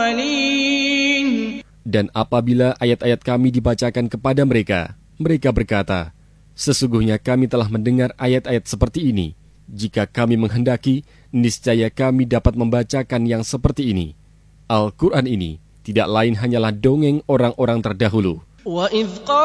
الأولين. Dan apabila ayat-ayat kami dibacakan kepada mereka, mereka berkata, sesungguhnya kami telah mendengar ayat-ayat seperti ini. Jika kami menghendaki, niscaya kami dapat membacakan yang seperti ini. Al-Quran ini tidak lain hanyalah dongeng orang-orang terdahulu. وَإِذْ